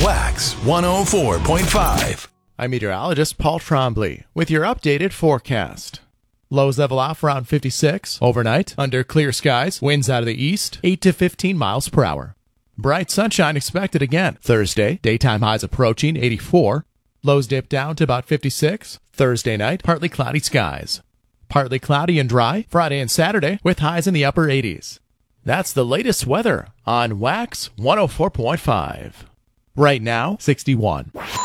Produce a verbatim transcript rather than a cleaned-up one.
Wax one oh four point five. I'm meteorologist Paul Trombley with your updated forecast. Lows level off around fifty-six. Overnight, under clear skies, winds out of the east, eight to fifteen miles per hour. Bright sunshine expected again. Thursday, daytime highs approaching eighty-four. Lows dip down to about fifty-six. Thursday night, partly cloudy skies. Partly cloudy and dry Friday and Saturday with highs in the upper eighties. That's the latest weather on Wax one oh four point five. Right now, sixty-one.